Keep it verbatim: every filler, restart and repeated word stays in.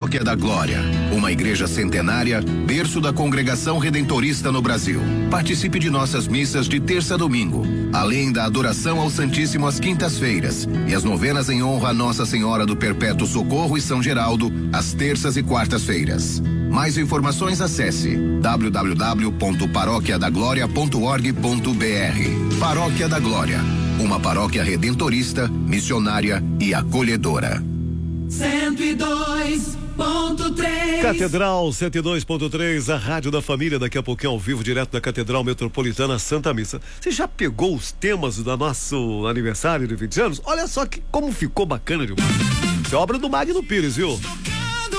Paróquia da Glória, uma igreja centenária, berço da congregação redentorista no Brasil. Participe de nossas missas de terça a domingo, além da adoração ao Santíssimo às quintas-feiras e as novenas em honra a Nossa Senhora do Perpétuo Socorro e São Geraldo, às terças e quartas-feiras. Mais informações, acesse w w w ponto paróquia da glória ponto org ponto b r. Paróquia da Glória, uma paróquia redentorista, missionária e acolhedora. cento e dois ponto três. Catedral cento e dois ponto três, a rádio da família, daqui a pouquinho ao vivo, direto da Catedral Metropolitana Santa Missa. Você já pegou os temas do nosso aniversário de vinte anos? Olha só que, como ficou bacana, viu? Isso é obra do Magno Pires, viu?